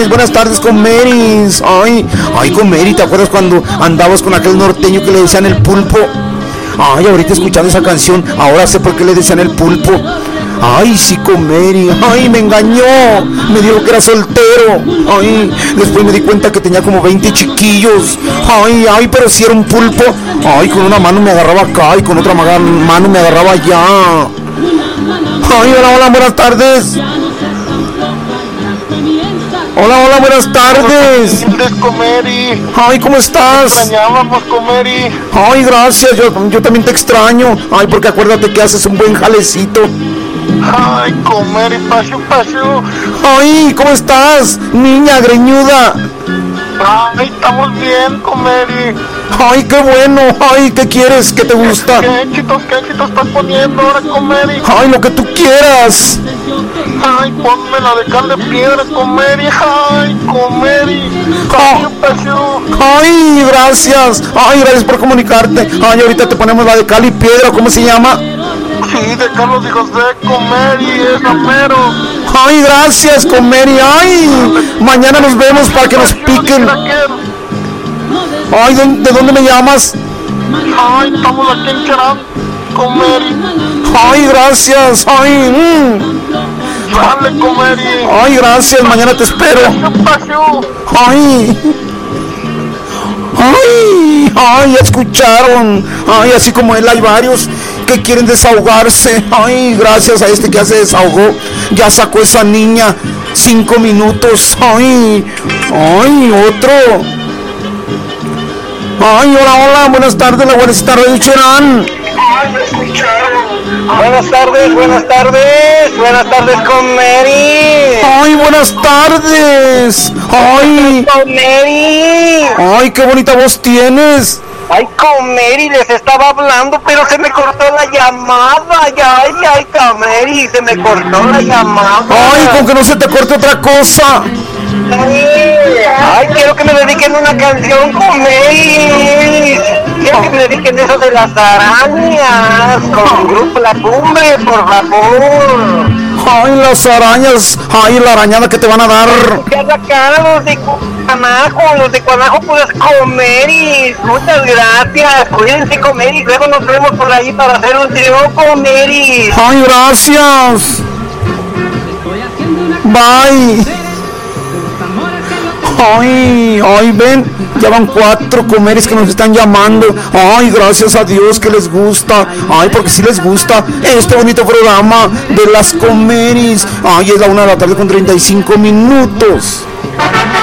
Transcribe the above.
buenas tardes, Comeris. Ay, Comeri, ¿te acuerdas cuando andabas con aquel norteño que le decían el pulpo? Ay, ahorita escuchando esa canción, ahora sé por qué le decían el pulpo. Ay, sí, Comeri, ay, me engañó, me dijo que era soltero. Ay, después me di cuenta que tenía como 20 chiquillos. Ay, pero si era un pulpo. Ay, con una mano me agarraba acá y con otra mano me agarraba allá. Ay, hola, buenas tardes. Hola, buenas tardes. Comeri. Ay, ¿cómo estás? Te extrañábamos, Comeri. Ay, gracias, yo también te extraño. Ay, porque acuérdate que haces un buen jalecito. Ay, Comeri, paseo. Ay, ¿cómo estás, niña greñuda? Ay, estamos bien, Comeri. Ay, qué bueno. Ay, ¿qué quieres? ¿Qué te gusta? ¿Qué éxitos estás poniendo ahora, Comeri? Ay, lo que tú quieras. Ay, ponme la de cal de piedra, Comeri. Ay, Comeri. Paseo. Ay, gracias. Ay, gracias por comunicarte. Ay, ahorita te ponemos la de cal y piedra. ¿Cómo se llama? Sí, de Carlos y José, Comeri, es rapero. Ay, gracias, Comeri. Ay, mañana nos vemos para que nos piquen. Ay, ¿de dónde me llamas? Ay, estamos aquí en Charán, Comeri. Ay, gracias. Ay, Dale, Comeri. Ay, gracias, mañana te espero. Ay, escucharon. Ay, así como él hay varios que quieren desahogarse. Ay, gracias a este que ya se desahogó, ya sacó esa niña 5 minutos. Ay, otro. Ay, hola, buenas tardes, la buenas tardes, Cherán. Ay, me escucharon. Buenas tardes, Comeri. Ay, buenas tardes. Ay, Comeri. ay, qué bonita voz tienes. Ay, Comeri, les estaba hablando, pero se me cortó la llamada. Ay, Comeri, se me cortó la llamada. Ay, con que no se te corte otra cosa. Ay, quiero que me dediquen una canción, Comeri. Quiero que me dediquen eso de las arañas con Grupo La Cumbre, por favor. Ay, las arañas. Ay, la arañada que te van a dar. Ya sacaron los de Cuanajo, pues Comeri. Muchas gracias. Cuídense, Comeri. Luego nos vemos por ahí para hacer un trío, Comeri. Ay, gracias. Bye. Ay, ven, ya van 4 Comeris que nos están llamando. Ay, gracias a Dios que les gusta. Ay, porque sí les gusta este bonito programa de las Comeris. Ay, es la 1 de la tarde con 35 minutos.